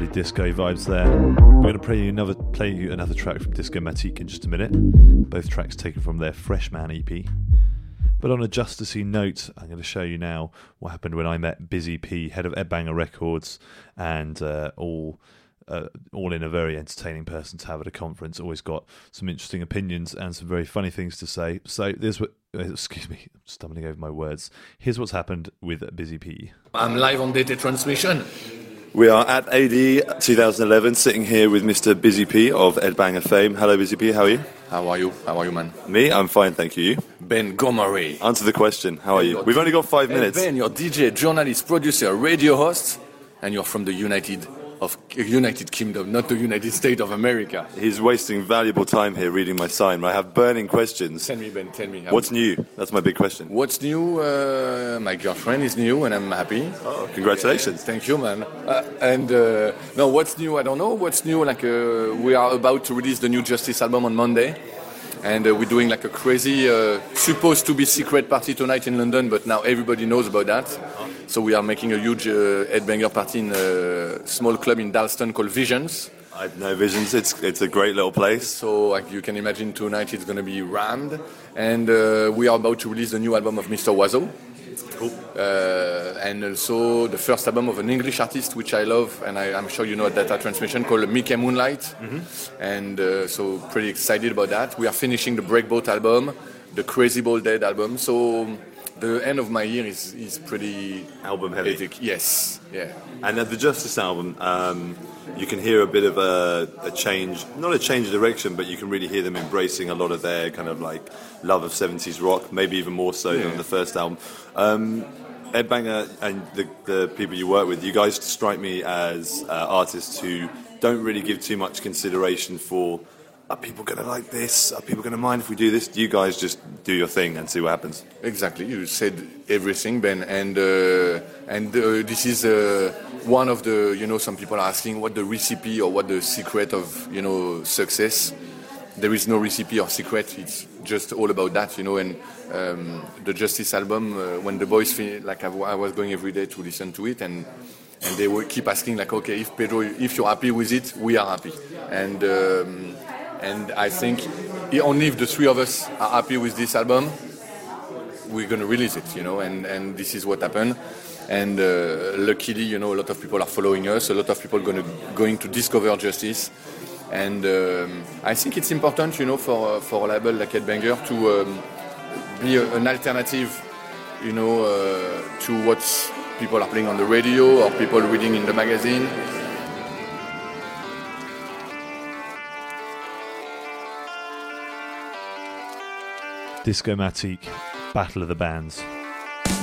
Lovely disco vibes there. We're going to play you another track from Disco Matique in just a minute. Both tracks taken from their Freshman EP. But on a justicey note, I'm going to show you now what happened when I met Busy P, head of Ed Banger Records, and all in a very entertaining person to have at a conference. Always got some interesting opinions and some very funny things to say. So there's what. Excuse me, I'm stumbling over my words. Here's what's happened with Busy P. I'm live on Data Transmission. We are at AD 2011, sitting here with Mr. Busy P of Ed Banger fame. Hello, Busy P. How are you? How are you? How are you, man? Me? I'm fine, thank you. Ben Gomery. Answer the question. How are you? We've only got 5 minutes. Ben, you're DJ, journalist, producer, radio host, and you're from the United Kingdom, not the United States of America. He's wasting valuable time here reading my sign. I have burning questions. Tell me, Ben, tell me. What's new? That's my big question. What's new? My girlfriend is new, and I'm happy. Oh, congratulations. Thank you, man. No, what's new? I don't know. What's new? We are about to release the new Justice album on Monday. And we're doing like a crazy, supposed to be secret party tonight in London, but now everybody knows about that. So we are making a huge headbanger party in a small club in Dalston called Visions. I know Visions. It's a great little place. So like you can imagine tonight it's going to be rammed. And we are about to release the new album of Mr. Wazo. Cool. And also the first album of an English artist which I love, and I'm sure you know Data Transmission, called Mickey Moonlight. Mm-hmm. And so pretty excited about that. We are finishing the Breakboat album, the Crazy Ball Dead album. So the end of my year is pretty album heavy. Epic. Yes, yeah. And at the Justice album, you can hear a bit of a change, not a change of direction, but you can really hear them embracing a lot of their kind of like love of 70s rock, maybe even more so than the first album. Ed Banger and the people you work with, you guys strike me as artists who don't really give too much consideration for, are people going to like this? Are people going to mind if we do this? You guys just do your thing and see what happens. Exactly. You said everything, Ben. And this is one of the, some people are asking what the recipe or what the secret of, success. There is no recipe or secret. It's just all about that, and the Justice album, when the boys, I was going every day to listen to it, and they would keep asking, okay, if Pedro, if you're happy with it, we are happy. And I think only if the three of us are happy with this album, we're going to release it, and this is what happened. And luckily, a lot of people are following us. A lot of people going to discover Justice. And I think it's important, for a label like Ed Banger to be an alternative, to what people are playing on the radio or people reading in the magazine. Disco Matique, Battle of the Bands.